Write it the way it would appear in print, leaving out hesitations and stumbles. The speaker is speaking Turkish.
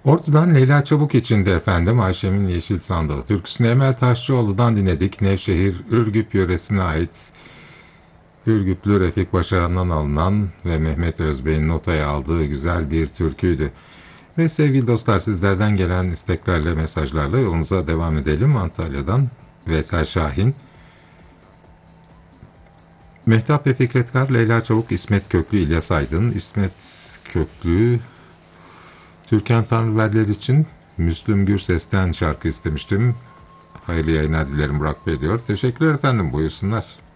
Ordu'dan Leyla Çabuk içindi efendim. Ayşem'in Yeşil Sandığı türküsünü Emel Taşçıoğlu'dan dinledik. Nevşehir, Ürgüp yöresine ait Ürgüplü Refik Başaran'dan alınan ve Mehmet Özbey'in notaya aldığı güzel bir türküydü. Ve sevgili dostlar, sizlerden gelen isteklerle, mesajlarla yolumuza devam edelim. Antalya'dan Veysel Şahin, Mehtap ve Fikret Kar, Leyla Çavuk, İsmet Köklü, İlyas Aydın, İsmet Köklü, Türkan Tanrıverler için Müslüm Gürses'ten şarkı istemiştim. Hayırlı yayınlar dilerim Burak Bey diyor. Teşekkürler efendim, buyursunlar.